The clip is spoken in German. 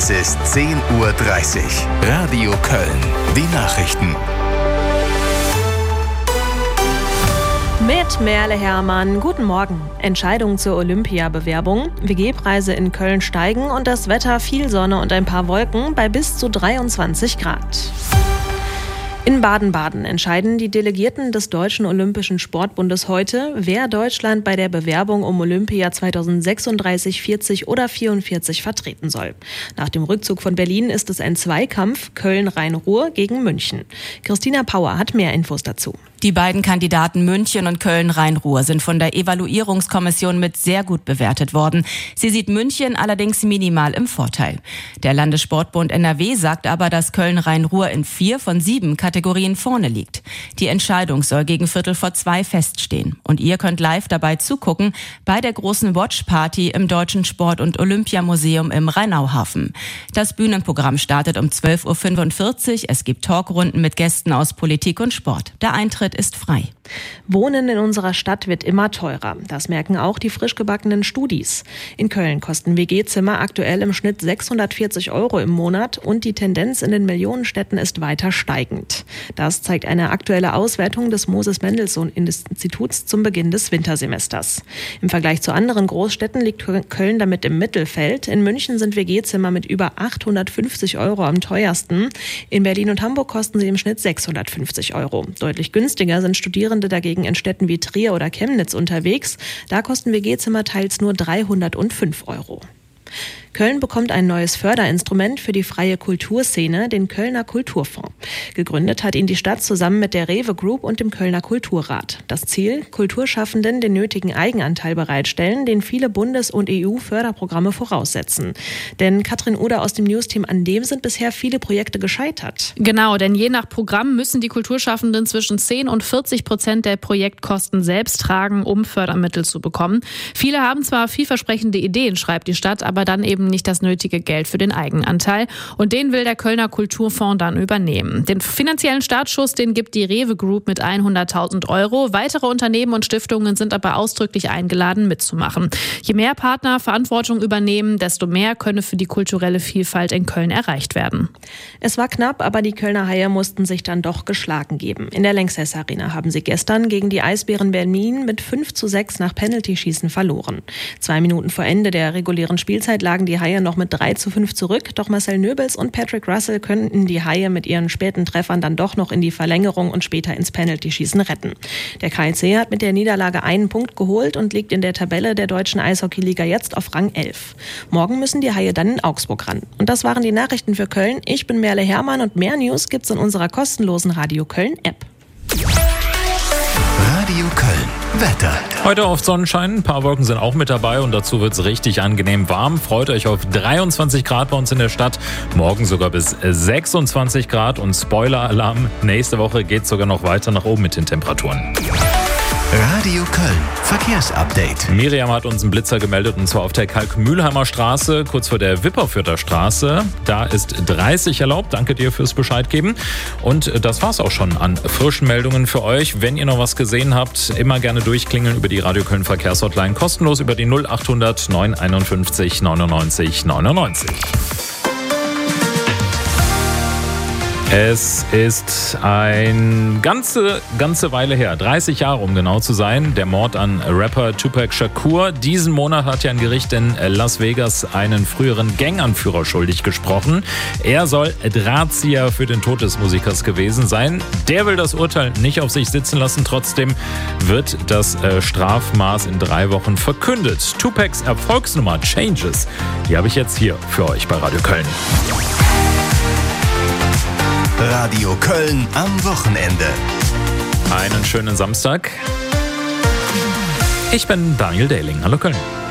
Es ist 10:30 Uhr. Radio Köln. Die Nachrichten. Mit Merle Hermann, guten Morgen. Entscheidung zur Olympia-Bewerbung. WG-Preise in Köln steigen und das Wetter viel Sonne und ein paar Wolken bei bis zu 23 Grad. In Baden-Baden entscheiden die Delegierten des Deutschen Olympischen Sportbundes heute, wer Deutschland bei der Bewerbung um Olympia 2036, 40 oder 44 vertreten soll. Nach dem Rückzug von Berlin ist es ein Zweikampf Köln-Rhein-Ruhr gegen München. Christina Pauer hat mehr Infos dazu. Die beiden Kandidaten München und Köln-Rhein-Ruhr sind von der Evaluierungskommission mit sehr gut bewertet worden. Sie sieht München allerdings minimal im Vorteil. Der Landessportbund NRW sagt aber, dass Köln-Rhein-Ruhr in 4 von 7 Kategorien vorne liegt. Die Entscheidung soll gegen 1:45 feststehen. Und ihr könnt live dabei zugucken bei der großen Watchparty im Deutschen Sport- und Olympiamuseum im Rheinauhafen. Das Bühnenprogramm startet um 12:45 Uhr. Es gibt Talkrunden mit Gästen aus Politik und Sport. Der Eintritt ist frei. Wohnen in unserer Stadt wird immer teurer. Das merken auch die frisch gebackenen Studis. In Köln kosten WG-Zimmer aktuell im Schnitt 640 € im Monat und die Tendenz in den Millionenstädten ist weiter steigend. Das zeigt eine aktuelle Auswertung des Moses-Mendelssohn-Instituts zum Beginn des Wintersemesters. Im Vergleich zu anderen Großstädten liegt Köln damit im Mittelfeld. In München sind WG-Zimmer mit über 850 € am teuersten. In Berlin und Hamburg kosten sie im Schnitt 650 €. Deutlich günstiger sind Studierende dagegen in Städten wie Trier oder Chemnitz unterwegs. Da kosten WG-Zimmer teils nur 305 €. Köln bekommt ein neues Förderinstrument für die freie Kulturszene, den Kölner Kulturfonds. Gegründet hat ihn die Stadt zusammen mit der Rewe Group und dem Kölner Kulturrat. Das Ziel: Kulturschaffenden den nötigen Eigenanteil bereitstellen, den viele Bundes- und EU-Förderprogramme voraussetzen. Denn Katrin Oder aus dem Newsteam, an dem sind bisher viele Projekte gescheitert. Genau, denn je nach Programm müssen die Kulturschaffenden zwischen 10% und 40% der Projektkosten selbst tragen, um Fördermittel zu bekommen. Viele haben zwar vielversprechende Ideen, schreibt die Stadt, aber dann eben nicht das nötige Geld für den Eigenanteil. Und den will der Kölner Kulturfonds dann übernehmen. Den finanziellen Startschuss, den gibt die Rewe Group mit 100.000 €. Weitere Unternehmen und Stiftungen sind aber ausdrücklich eingeladen, mitzumachen. Je mehr Partner Verantwortung übernehmen, desto mehr könne für die kulturelle Vielfalt in Köln erreicht werden. Es war knapp, aber die Kölner Haie mussten sich dann doch geschlagen geben. In der Lanxess Arena haben sie gestern gegen die Eisbären Berlin mit 5:6 nach Penaltyschießen verloren. 2 Minuten vor Ende der regulären Spielzeit lagen die Haie noch mit 3:5 zurück, doch Marcel Nöbels und Patrick Russell könnten die Haie mit ihren späten Treffern dann doch noch in die Verlängerung und später ins Penaltyschießen retten. Der KIC hat mit der Niederlage einen Punkt geholt und liegt in der Tabelle der deutschen Eishockeyliga jetzt auf Rang 11. Morgen müssen die Haie dann in Augsburg ran. Und das waren die Nachrichten für Köln. Ich bin Merle Hermann und mehr News gibt's in unserer kostenlosen Radio Köln App. Radio Köln. Wetter. Heute oft Sonnenschein, ein paar Wolken sind auch mit dabei und dazu wird es richtig angenehm warm. Freut euch auf 23 Grad bei uns in der Stadt, morgen sogar bis 26 Grad und Spoiler-Alarm, nächste Woche geht es sogar noch weiter nach oben mit den Temperaturen. Radio Köln. Verkehrsupdate. Miriam hat uns einen Blitzer gemeldet und zwar auf der Kalk-Mühlheimer Straße, kurz vor der Wipperfürther Straße. Da ist 30 erlaubt. Danke dir fürs Bescheid geben. Und das war's auch schon an frischen Meldungen für euch. Wenn ihr noch was gesehen habt, immer gerne durchklingeln über die Radio Köln Verkehrshotline. Kostenlos über die 0800 951 99 99. Es ist eine ganze Weile her, 30 Jahre um genau zu sein, der Mord an Rapper Tupac Shakur. Diesen Monat hat ja ein Gericht in Las Vegas einen früheren Ganganführer schuldig gesprochen. Er soll Drahtzieher für den Tod des Musikers gewesen sein. Der will das Urteil nicht auf sich sitzen lassen. Trotzdem wird das Strafmaß in 3 Wochen verkündet. Tupacs Erfolgsnummer Changes, die habe ich jetzt hier für euch bei Radio Köln. Radio Köln am Wochenende. Einen schönen Samstag. Ich bin Daniel Dehling. Hallo Köln.